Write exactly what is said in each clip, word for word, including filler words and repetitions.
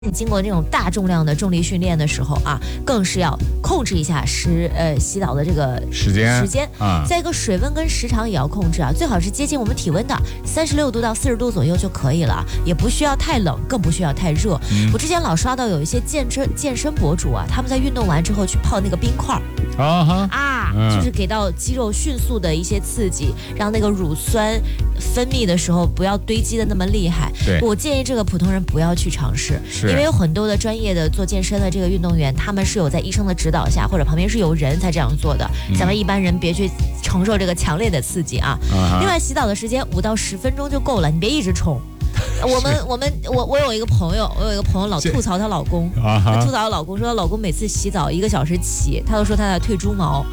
经过这种大重量的重力训练的时候啊，更是要控制一下时呃洗澡的这个时间时间啊， 再一个水温跟时长也要控制啊，最好是接近我们体温的三十六度到四十度左右就可以了，也不需要太冷，更不需要太热。嗯、我之前老刷到有一些健身健身博主啊，他们在运动完之后去泡那个冰块啊哈啊、嗯，就是给到肌肉迅速的一些刺激，让那个乳酸分泌的时候不要堆积的那么厉害。 对， 我建议这个普通人不要去尝试。因为有很多的专业的做健身的这个运动员，他们是有在医生的指导下，或者旁边是有人才这样做的。嗯、咱们一般人别去承受这个强烈的刺激啊。啊另外，洗澡的时间五到十分钟就够了，你别一直冲。我们我们我我有一个朋友，我有一个朋友老吐槽她老公， 啊、 她吐槽她老公说她老公每次洗澡一个小时起，她都说她在退猪毛。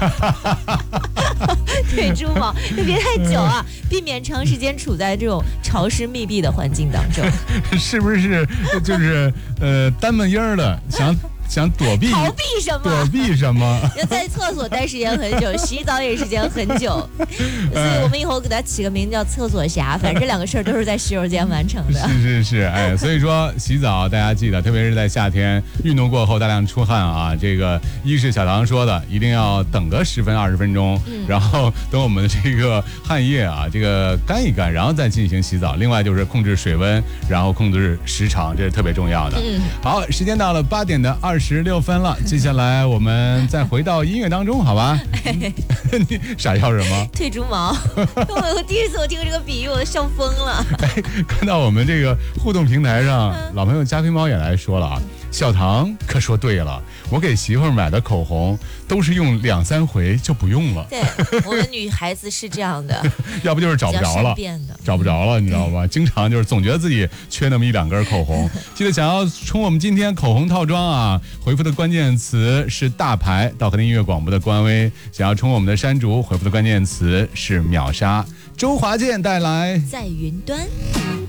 退猪毛，就别太久啊，避免长时间处在这种潮湿密闭的环境当中。 是不是就是呃单闷音儿的想？想躲避逃避什么？ 躲避什么？ 要在厕所待时间很久，洗澡也时间很久，所以我们以后给它起个名字叫厕所侠。反正这两个事儿都是在洗手间完成的。 是是是，哎，所以说洗澡大家记得，特别是在夏天运动过后大量出汗啊，这个一是小唐说的，一定要等个十分二十分钟，嗯、然后等我们的这个汗液啊这个干一干，然后再进行洗澡。另外就是控制水温，然后控制时长，这是特别重要的。嗯、好，时间到了八点的二十六分了，接下来我们再回到音乐当中，好吧？你傻笑什么？ 退猪毛！我第一次我听这个比喻，我笑疯了。 哎，看到我们这个互动平台上，嗯、老朋友加菲猫也来说了啊，小唐可说对了，我给媳妇儿买的口红都是用两三回就不用了。 对，我们女孩子是这样的， 要不就是找不着了，找不着了，你知道吗？经常就是总觉得自己缺那么一两根口红。记得想要冲我们今天口红套装啊，回复的关键词是大牌到和田音乐广播的官微，想要冲我们的山竹，回复的关键词是秒杀。周华健带来在云端。